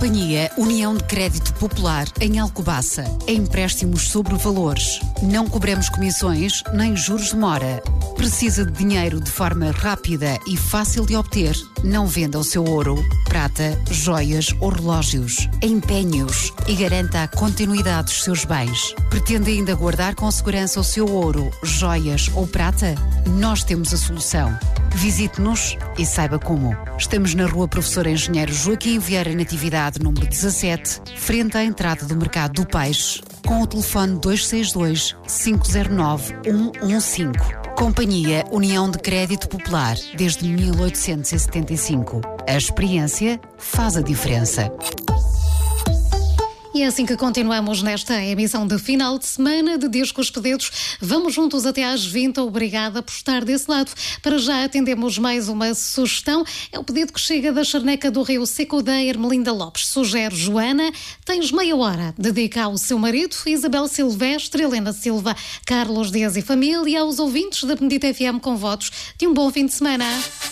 Companhia União de Crédito Popular em Alcobaça. Empréstimos sobre valores. Não cobramos comissões nem juros de mora. Precisa de dinheiro de forma rápida e fácil de obter? Não venda o seu ouro, prata, joias ou relógios. Empenhe-os e garanta a continuidade dos seus bens. Pretende ainda guardar com segurança o seu ouro, joias ou prata? Nós temos a solução. Visite-nos e saiba como. Estamos na Rua Professor Engenheiro Joaquim Vieira Natividade, número 17, frente à entrada do Mercado do Peixe, com o telefone 262 509 115. Companhia União de Crédito Popular, desde 1875. A experiência faz a diferença. E é assim que continuamos nesta emissão de final de semana de Discos Pedidos. Vamos juntos até às 20. Obrigada por estar desse lado. Para já atendemos mais uma sugestão. É o pedido que chega da Charneca do Rio Seco da Ermelinda Lopes. Sugere Joana, tens meia hora. Dedica ao seu marido, Isabel Silvestre, Helena Silva, Carlos Dias e família, e aos ouvintes da Bendita FM com votos de um bom fim de semana.